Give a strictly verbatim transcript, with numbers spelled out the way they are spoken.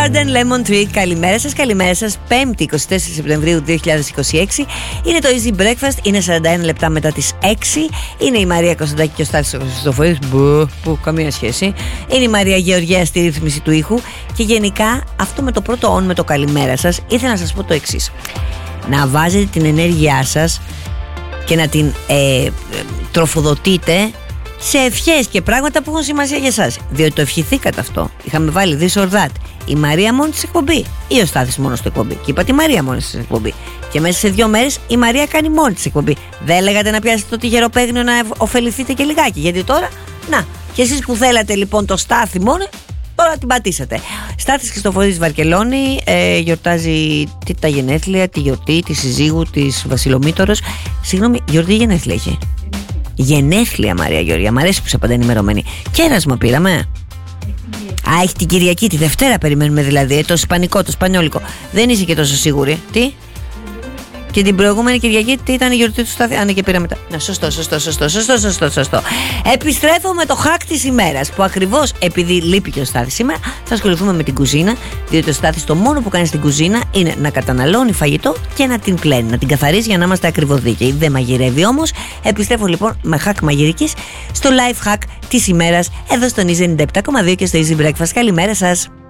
Garden Lemon Tree. Καλημέρα σας, καλημέρα σας. Πέμπτη, εικοστή τέταρτη Σεπτεμβρίου δύο χιλιάδες είκοσι έξι. Είναι το Easy Breakfast, είναι σαράντα ένα λεπτά μετά τις έξι. Είναι η Μαρία Κωνσταντάκη και ο Στάθης Χριστοφορίδης. Μπου, που καμία σχέση. Είναι η Μαρία Γεωργία στη ρύθμιση του ήχου. Και γενικά, αυτό με το πρώτο on, με το καλημέρα σας, ήθελα να σας πω το εξής. Να βάζετε την ενέργειά σας και να την ε, τροφοδοτείτε σε ευχές και πράγματα που έχουν σημασία για εσάς. Διότι το ευχηθήκατε αυτό. Είχαμε βάλει this or that. Η Μαρία μόνη της εκπομπή ή ο Στάθης μόνος του εκπομπή. Και είπα τη Μαρία μόνη της εκπομπή. Και μέσα σε δύο μέρες η Μαρία κάνει μόνη της εκπομπή. Δεν λέγατε να πιάσετε το τυχερό παίγνιο να ωφεληθείτε και λιγάκι. Γιατί τώρα, να, και εσείς που θέλατε λοιπόν το Στάθη μόνο, τώρα την πατήσατε. Στάθης Χριστοφορίδης Βαρκελόνη, ε, γιορτάζει τι, τα γενέθλια, τη γιορτή, τη συζύγου της Βασιλομήτωρος. Συγγνώμη, γιορτή γενέθλια είχε. Γενέθλια Μαρία Γεωργία, μ' αρέσει που είσαι πάντα ενημερωμένη. Κέρασμα πήραμε. Α, έχει την Κυριακή, τη Δευτέρα περιμένουμε δηλαδή. Ε, το ισπανικό, το σπανιόλικο. Δεν είσαι και τόσο σίγουρη. Τι? Και την προηγούμενη Κυριακή τι ήταν η γιορτή του Στάθη? Α, ναι, και πήραμε μετά. Να, σωστό, σωστό, σωστό, σωστό, σωστό, σωστό. Επιστρέφω με το hack της ημέρας. Που ακριβώς επειδή λείπει και ο Στάθης σήμερα, θα ασχοληθούμε με την κουζίνα. Διότι ο Στάθης το μόνο που κάνει στην κουζίνα είναι να καταναλώνει φαγητό και να την πλένει, να την καθαρίζει για να είμαστε ακριβοδίκαιοι. Δεν μαγειρεύει όμως. Επιστρέφω λοιπόν με hack μαγειρικής στο live hack της ημέρας εδώ στον Easy ενενήντα επτά κόμμα δύο και στο Easy Breakfast. Καλημέρα σας.